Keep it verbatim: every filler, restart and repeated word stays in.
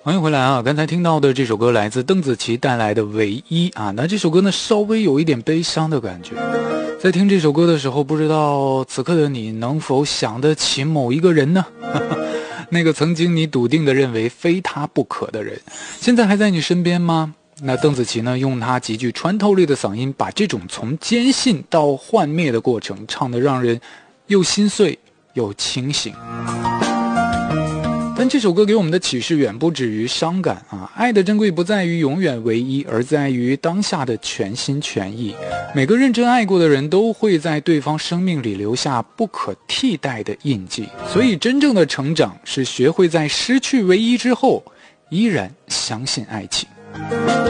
欢迎回来啊！刚才听到的这首歌来自邓紫棋带来的《唯一》啊，那这首歌呢稍微有一点悲伤的感觉。在听这首歌的时候，不知道此刻的你能否想得起某一个人呢？那个曾经你笃定的认为非他不可的人，现在还在你身边吗？那邓紫棋呢，用她极具穿透力的嗓音，把这种从坚信到幻灭的过程唱得让人又心碎又清醒。但这首歌给我们的启示远不止于伤感啊！爱的珍贵不在于永远唯一，而在于当下的全心全意。每个认真爱过的人都会在对方生命里留下不可替代的印记。所以真正的成长是学会在失去唯一之后，依然相信爱情。